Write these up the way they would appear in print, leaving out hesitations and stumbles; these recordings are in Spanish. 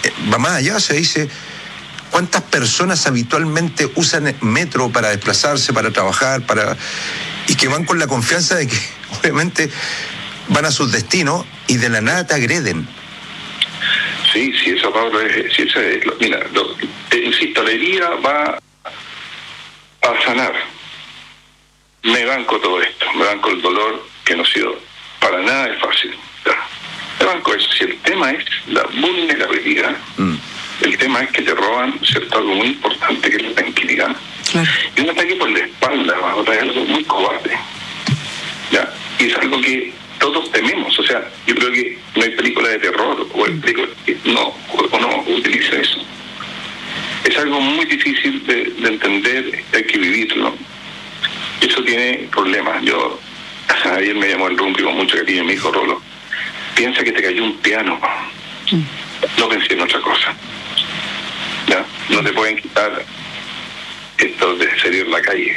va más allá, se dice, ¿cuántas personas habitualmente usan metro para desplazarse, para trabajar, y que van con la confianza de que obviamente van a sus destinos y de la nada te agreden? Sí, eso, Pablo, mira, insisto, la herida va a sanar. Me banco todo esto, me banco el dolor, que no ha sido para nada es fácil. Me banco eso. Si el tema es la vulnerabilidad, el tema es que te roban, ¿cierto?, algo muy importante, que es la tranquilidad. Claro. Y un ataque por la espalda, es algo muy cobarde. ¿Ya? Y es algo que todos tememos. O sea, yo creo que no hay película de terror o el película que no utiliza eso. Es algo muy difícil de entender, hay que vivirlo. Eso tiene problemas. Ayer me llamó el Rumpi con mucho cariño y me dijo: Rolo, piensa que te cayó un piano. No pensé en otra cosa. ¿Ya? No te pueden quitar esto de salir a la calle.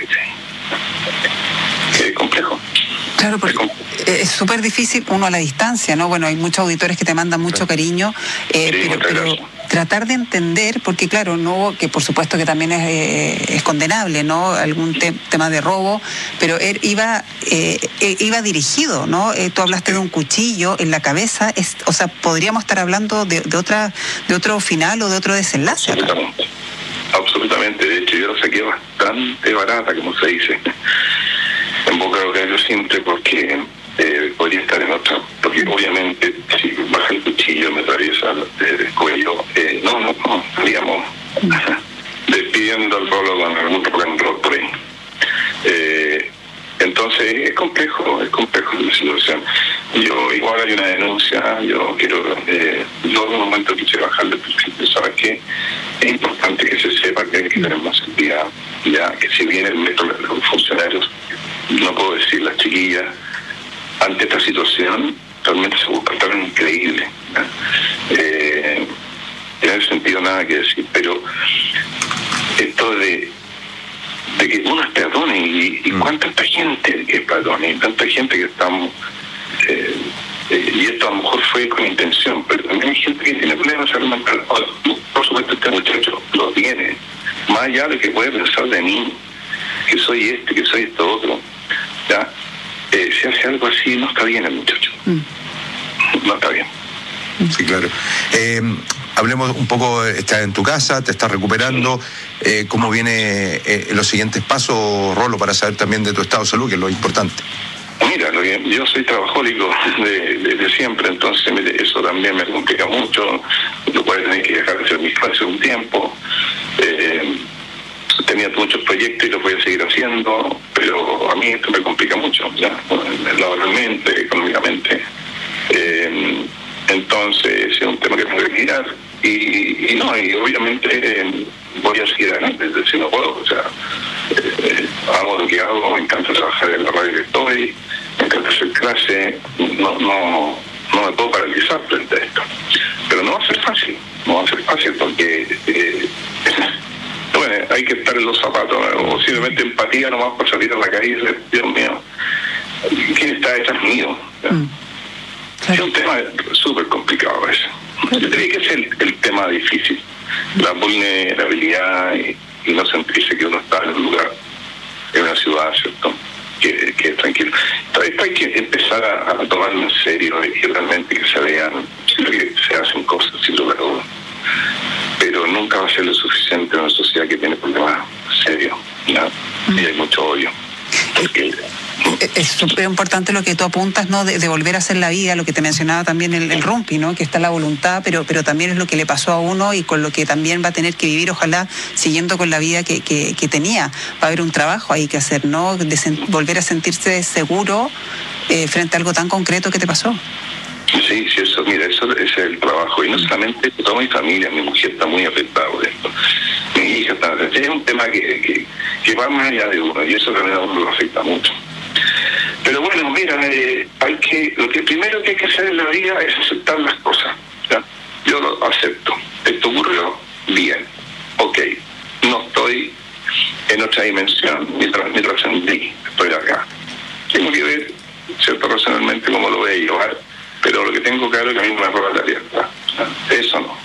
Es complejo. Claro, porque es súper difícil, uno a la distancia, ¿no? Bueno, hay muchos auditores que te mandan mucho cariño, pero tratar de entender, porque claro, no, que por supuesto que también es condenable, ¿no? Algún tema de robo, pero él iba dirigido, ¿no? Tú hablaste de un cuchillo en la cabeza, o sea, podríamos estar hablando de otro final o de otro desenlace. Absolutamente. De hecho, yo la saqué bastante barata, como se dice, en boca de horario simple, porque podría estar en otra, porque obviamente si baja el cuchillo, me atraviesa el cuello, no, estaríamos despidiendo al Rolo con algún rock por ahí. Entonces es complejo la situación. Yo igual hay una denuncia, yo en un momento quise bajar del perfil, ¿sabes qué? Es importante que se sepa que hay que tener más seguridad, ya que si bien el metro de los funcionarios, no puedo decir las chiquillas, ante esta situación realmente se comportaron increíble. En ese sentido nada que decir, pero esto de que uno es peatón y cuánta gente que es peatón y tanta gente que estamos y esto a lo mejor fue con intención, pero también hay gente que tiene problemas de salud mental. Por supuesto este muchacho lo tiene, más allá de que puede pensar de mí, que soy que soy esto otro, ¿ya? Si hace algo así no está bien el muchacho, no está bien. Sí, claro. Hablemos un poco, estás en tu casa, te estás recuperando, ¿cómo vienen los siguientes pasos, Rolo, para saber también de tu estado de salud, que es lo importante? Mira, yo soy trabajólico de siempre, entonces eso también me complica mucho. Yo voy a tener que dejar de hacer mis clases un tiempo. Tenía muchos proyectos y los voy a seguir haciendo, pero a mí esto me complica mucho, ¿ya? Laboralmente, económicamente. Entonces es un tema que tengo que mirar y obviamente voy a seguir adelante, si no puedo, o sea, hago lo que hago, me encanta trabajar en la radio que estoy, me encanta hacer clase, no me puedo paralizar frente a esto, pero no va a ser fácil porque bueno, hay que estar en los zapatos, o simplemente empatía nomás por salir a la calle y decir: Dios mío, ¿quién está detrás mío? Es un tema súper complicado eso. Yo diría que es el tema difícil, la vulnerabilidad y no sentirse que uno está en un lugar, en una ciudad, ¿cierto?, que es tranquilo. Esto hay que empezar a tomarlo en serio y realmente que se vean, que se hacen cosas sin lugar a dudas, pero nunca va a ser lo suficiente en una sociedad que tiene problemas serios, ¿no? Y hay mucho odio. Porque es súper importante lo que tú apuntas, ¿no? De volver a hacer la vida, lo que te mencionaba también el Rumpi, ¿no? Que está la voluntad, pero también es lo que le pasó a uno y con lo que también va a tener que vivir, ojalá, siguiendo con la vida que tenía. Va a haber un trabajo ahí que hacer, ¿no? Volver a sentirse seguro frente a algo tan concreto que te pasó. Sí, eso, mira, eso es el trabajo. Y no solamente toda mi familia, mi mujer está muy afectada por esto. Mi hija está... Es un tema que va más allá de uno y eso también a uno lo afecta mucho. Pero bueno, mira, lo que primero que hay que hacer en la vida es aceptar las cosas, ¿ya? Yo lo acepto. Esto ocurrió, bien. Ok, no estoy en otra dimensión, ni trascendí, estoy acá. Tengo que ver, cierto, racionalmente cómo lo voy a llevar, pero lo que tengo claro es que a mí me roba la libertad. Eso no.